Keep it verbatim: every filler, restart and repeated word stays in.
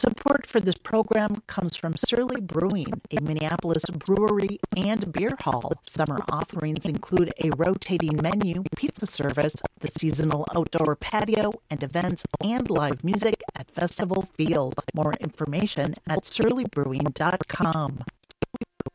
Support for this program comes from Surly Brewing, a Minneapolis brewery and beer hall. Summer offerings include a rotating menu, pizza service, the seasonal outdoor patio, and events and live music at Festival Field. More information at surly brewing dot com.